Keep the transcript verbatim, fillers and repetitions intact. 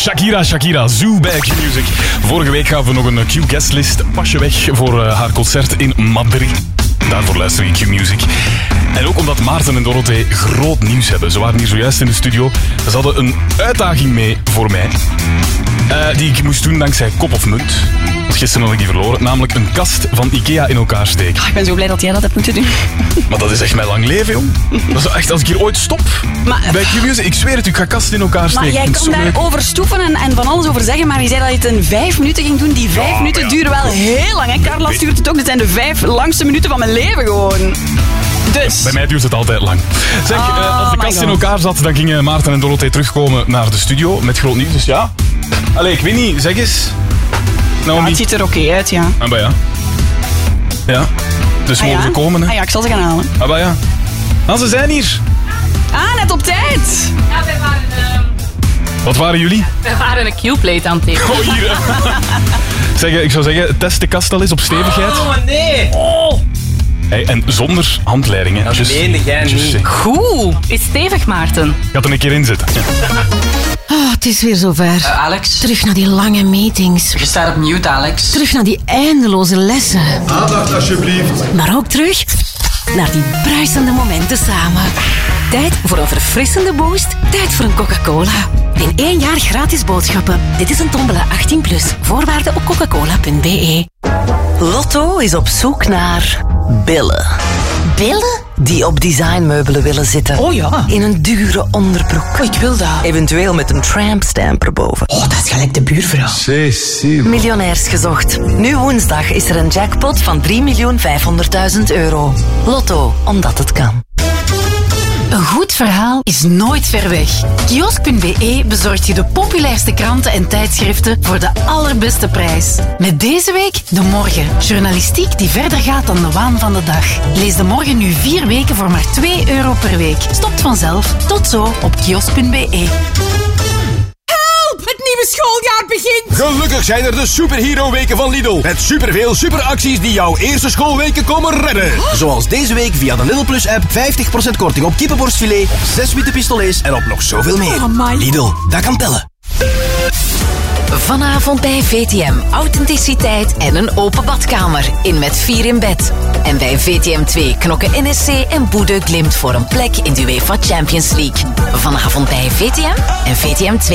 Shakira, Shakira, Zoo bij Q-Music. Vorige week gaven we nog een Q-guestlist pasje weg voor uh, haar concert in Madrid. Daarvoor luister je Q-Music. En ook omdat Maarten en Dorothee groot nieuws hebben. Ze waren hier zojuist in de studio. Ze hadden een uitdaging mee voor mij. Uh, die ik moest doen dankzij Kop of Munt. Want gisteren had ik die verloren. Namelijk een kast van Ikea in elkaar steken. Oh, ik ben zo blij dat jij dat hebt moeten doen. Maar dat is echt mijn lang leven, jong. Dat is echt, als ik hier ooit stop maar, bij Q-Music, ik zweer het, ik ga kasten in elkaar steken. Maar jij kan daar leuk. over stoeven en, en van alles over zeggen, maar je zei dat je het in vijf minuten ging doen. Die vijf ja, minuten ja. duren wel heel lang. Hè? Carla stuurt het ook. Dit zijn de vijf langste minuten van mijn leven gewoon. Dus. Bij mij duurt het altijd lang. Zeg, oh, uh, als de kast in elkaar zat, dan gingen Maarten en Dorothee terugkomen naar de studio met groot nieuws. Dus ja. Allee, ik weet niet, zeg eens. Nou, ja, het ziet er oké okay uit, ja. Ah, maar ja. Ja. Dus ah, mogen ja? ze komen, hè? Ah ja, ik zal ze gaan halen. Ah, maar ja. Ah, ze zijn hier. Ah, net op tijd. Ja, wij waren... Uh... Wat waren jullie? We waren een Q-plate aan het tekenen. Oh, hier. Zeg, ik zou zeggen, test de kast al eens op stevigheid. Oh, nee. Oh. Hey, en zonder handleidingen. Dat just, meende jij just niet. Goed. Is stevig, Maarten. Ik ga er een keer in zitten. Ja. Oh, het is weer zover. Uh, Alex? Terug naar die lange meetings. Je staat op mute, Alex. Terug naar die eindeloze lessen. Aandacht, alsjeblieft. Maar ook terug naar die bruisende momenten samen. Tijd voor een verfrissende boost. Tijd voor een Coca-Cola. In één jaar gratis boodschappen. Dit is een tombola achttien plus. Voorwaarden op coca-cola punt b e. Lotto is op zoek naar billen. Billen? Die op designmeubelen willen zitten. Oh ja. In een dure onderbroek. Oh, ik wil dat. Eventueel met een trampstamp erboven. Oh, dat is gelijk de buurvrouw. Cecile. Miljonairs gezocht. Nu woensdag is er een jackpot van drie miljoen vijfhonderdduizend euro. Lotto, omdat het kan. Een goed verhaal is nooit ver weg. Kiosk punt b e bezorgt je de populairste kranten en tijdschriften voor de allerbeste prijs. Met deze week De Morgen. Journalistiek die verder gaat dan de waan van de dag. Lees De Morgen nu vier weken voor maar twee euro per week. Stopt vanzelf. Tot zo op kiosk punt b e. Het nieuwe schooljaar begint! Gelukkig zijn er de superhero-weken van Lidl. Met superveel superacties die jouw eerste schoolweken komen redden. Zoals deze week via de Lidl Plus-app vijftig procent korting op kippenborstfilet, op zes witte pistolets en op nog zoveel meer. Oh, Lidl, dat kan tellen. Vanavond bij V T M authenticiteit en een open badkamer in Met vier in bed. En bij V T M twee knokken N S C en Boede Glimt voor een plek in de UEFA Champions League. Vanavond bij V T M en V T M twee.